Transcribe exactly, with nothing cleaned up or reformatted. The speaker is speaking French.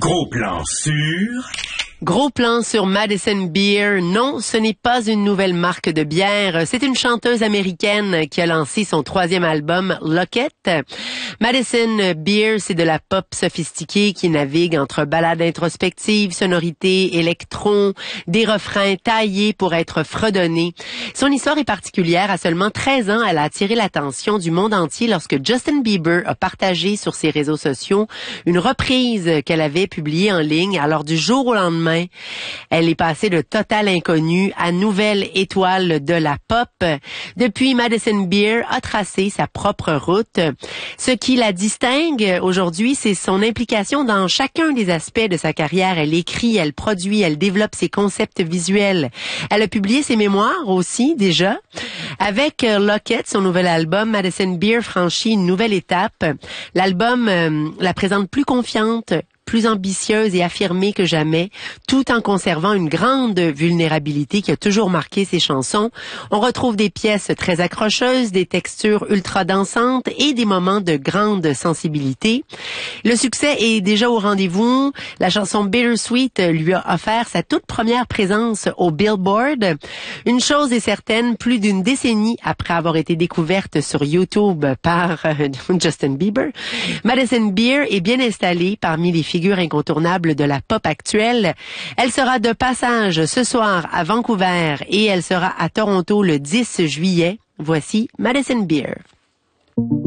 Gros plan sur... Gros plan sur Madison Beer. Non, ce n'est pas une nouvelle marque de bière. C'est une chanteuse américaine qui a lancé son troisième album, Locket. Madison Beer, c'est de la pop sophistiquée qui navigue entre ballades introspectives, sonorités, électrons, des refrains taillés pour être fredonnés. Son histoire est particulière. À seulement treize ans, elle a attiré l'attention du monde entier lorsque Justin Bieber a partagé sur ses réseaux sociaux une reprise qu'elle avait publiée en ligne. Alors, du jour au lendemain, elle est passée de totale inconnue à nouvelle étoile de la pop. Depuis, Madison Beer a tracé sa propre route. Ce qui la distingue aujourd'hui, c'est son implication dans chacun des aspects de sa carrière. Elle écrit, elle produit, elle développe ses concepts visuels. Elle a publié ses mémoires aussi, déjà. Avec Locket, son nouvel album, Madison Beer franchit une nouvelle étape. L'album euh, la présente plus confiante, plus ambitieuse et affirmée que jamais, tout en conservant une grande vulnérabilité qui a toujours marqué ses chansons. On retrouve des pièces très accrocheuses, des textures ultra dansantes et des moments de grande sensibilité. Le succès est déjà au rendez-vous. La chanson Bittersweet lui a offert sa toute première présence au Billboard. Une chose est certaine, plus d'une décennie après avoir été découverte sur YouTube par euh, Justin Bieber, Madison Beer est bien installée parmi les figure incontournable de la pop actuelle. Elle sera de passage ce soir à Vancouver et elle sera à Toronto le dix juillet. Voici Madison Beer.